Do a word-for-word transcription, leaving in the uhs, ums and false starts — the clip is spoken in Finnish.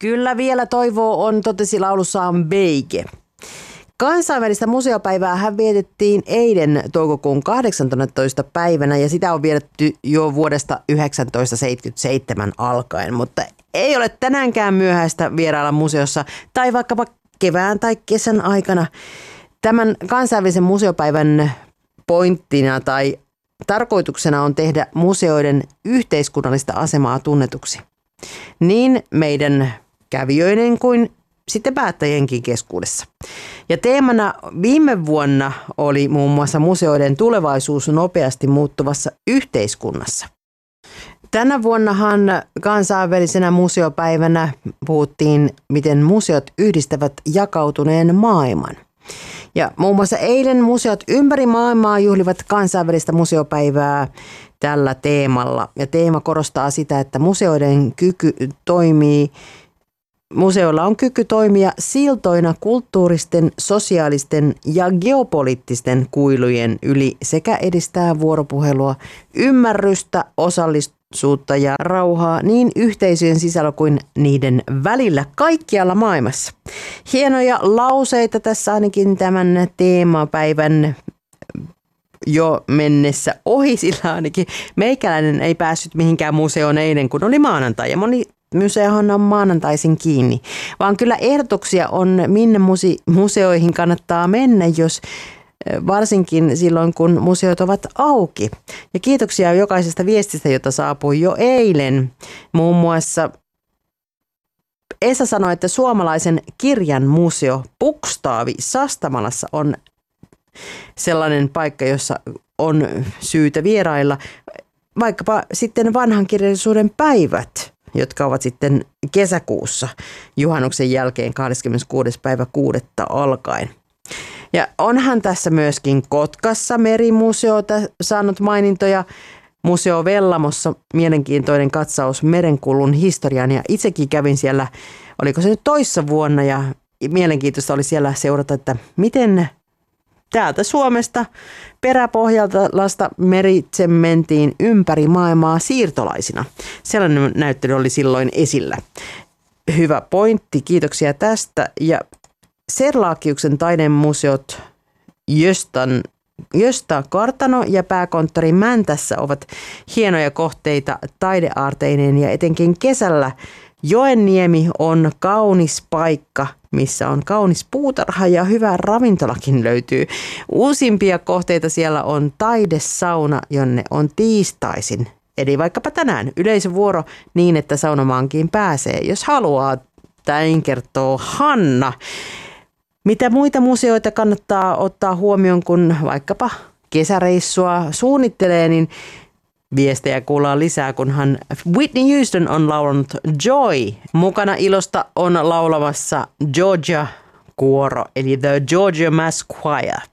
Kyllä vielä toivoa on, totesi laulussaan Beige. Kansainvälistä museopäivää hän vietettiin eilen toukokuun kahdeksanteentoista päivänä ja sitä on vietetty jo vuodesta tuhatyhdeksänsataaseitsemänkymmentäseitsemän alkaen, mutta ei ole tänäänkään myöhäistä vierailla museossa tai vaikkapa kevään tai kesän aikana. Tämän kansainvälisen museopäivän pointtina tai tarkoituksena on tehdä museoiden yhteiskunnallista asemaa tunnetuksi. Niin meidän kävijöiden kuin sitten päättäjienkin keskuudessa. Ja teemana viime vuonna oli muun muassa museoiden tulevaisuus nopeasti muuttuvassa yhteiskunnassa. Tänä vuonnahan kansainvälisenä museopäivänä puhuttiin, miten museot yhdistävät jakautuneen maailman. Ja muun muassa eilen museot ympäri maailmaa juhlivat kansainvälistä museopäivää tällä teemalla. Ja teema korostaa sitä, että museoiden kyky toimii Museoilla on kyky toimia siltoina kulttuuristen, sosiaalisten ja geopoliittisten kuilujen yli sekä edistää vuoropuhelua, ymmärrystä, osallisuutta ja rauhaa niin yhteisöjen sisällä kuin niiden välillä kaikkialla maailmassa. Hienoja lauseita tässä ainakin tämän teemapäivän jo mennessä ohi, sillä ainakin meikäläinen ei päässyt mihinkään museoon eilen, kun oli maanantai ja moni museohan on maanantaisin kiinni, vaan kyllä ehdotuksia on, minne muse- museoihin kannattaa mennä, jos varsinkin silloin, kun museot ovat auki. Ja kiitoksia jokaisesta viestistä, jota saapui jo eilen. Muun muassa Esa sanoi, että suomalaisen kirjan museo Bukstaavi Sastamalassa on sellainen paikka, jossa on syytä vierailla. Vaikkapa sitten vanhan kirjallisuuden päivät, jotka ovat sitten kesäkuussa juhannuksen jälkeen kahdeskymmeneskuudes päivä kuudetta alkaen. Ja onhan tässä myöskin Kotkassa merimuseo saanut mainintoja. Museo Vellamossa mielenkiintoinen katsaus merenkulun historiaan ja itsekin kävin siellä, oliko se nyt toissa vuonna ja mielenkiintoista oli siellä seurata, että miten täältä Suomesta peräpohjalta meritse mentiin ympäri maailmaa siirtolaisina. Sellainen näyttely oli silloin esillä. Hyvä pointti, kiitoksia tästä. Ja Serlaakiuksen taidemuseot Jöstan, Jösta Kartano ja pääkonttori Mäntässä ovat hienoja kohteita taideaarteineen ja etenkin kesällä Joenniemi on kaunis paikka, missä on kaunis puutarha ja hyvä ravintolakin löytyy. Uusimpia kohteita siellä on taidesauna, jonne on tiistaisin. Eli vaikkapa tänään yleisövuoro niin, että saunamaankin pääsee, jos haluaa. Näin kertoo Hanna. Mitä muita museoita kannattaa ottaa huomioon, kun vaikkapa kesäreissua suunnittelee, niin viestejä kuullaan lisää, kunhan Whitney Houston on laulanut Joy. Mukana ilosta on laulamassa Georgia kuoro, eli The Georgia Mass Choir.